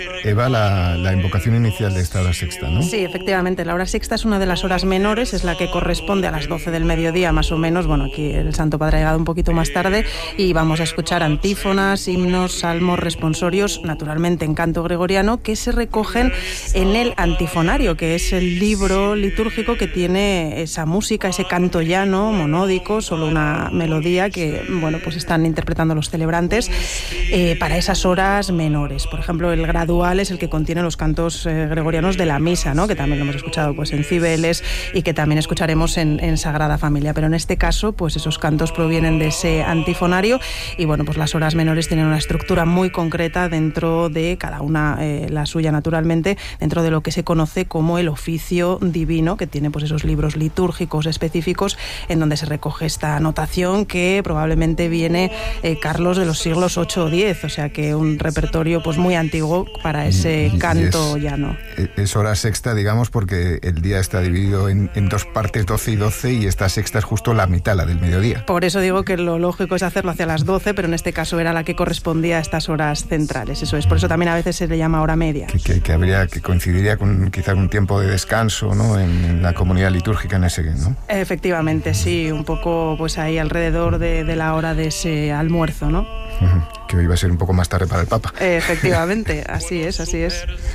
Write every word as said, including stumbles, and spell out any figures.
Eva, la, la invocación inicial de esta hora sexta, ¿no? Sí, efectivamente. La hora sexta es una de las horas menores, es la que corresponde a las doce del mediodía, más o menos. Bueno, aquí el Santo Padre ha llegado un poquito más tarde y vamos a escuchar antífonas, himnos, salmos, responsorios, naturalmente en canto gregoriano, que se recogen en el antifonario, que es el libro litúrgico que tiene esa música, ese canto llano, monódico, solo una melodía que, bueno, pues están interpretando los celebrantes eh, para esas horas menores. Por ejemplo, el gradual es el que contiene los cantos eh, gregorianos de la misa, ¿no? Que también lo hemos escuchado pues en Cibeles y que también escucharemos en, en Sagrada Familia. Pero en este caso, pues esos cantos provienen de ese antifonario y, bueno, pues las horas menores tienen una estructura muy concreta dentro de cada una, eh, la suya naturalmente, dentro de lo que se conoce como el oficio divino, que tiene pues esos libros litúrgicos específicos en donde se recoge esta anotación que probablemente viene, eh, Carlos, de los siglos ocho o diez, o sea que un repertorio pues muy antiguo para ese canto es, llano. Es hora sexta, digamos, porque el día está dividido en, en dos partes, doce y doce, y esta sexta es justo la mitad, la del mediodía. Por eso digo que lo lógico es hacerlo hacia las doce, pero en este caso era la que correspondía a estas horas centrales. Eso es, por eso también a veces se le llama hora media. Que, que, que habría, que coincidiría con quizá un tiempo de descanso, ¿no? En, en la comunidad litúrgica en ese, ¿no? Efectivamente, sí, un poco pues ahí alrededor de, de la hora de ese almuerzo, ¿no? Uh-huh. Que hoy va a ser un poco más tarde para el Papa. Efectivamente, así es, así es.